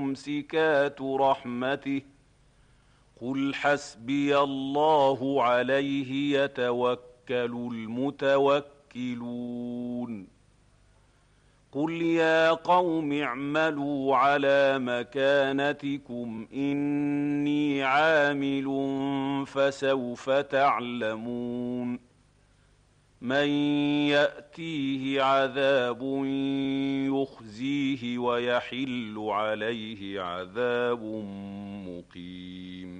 ممسكات رحمته قل حسبي الله عليه يتوكل المتوكلون قل يا قوم اعملوا على مكانتكم إني عامل فسوف تعلمون من يأتيه عذاب يخزيه ويحل عليه عذاب مقيم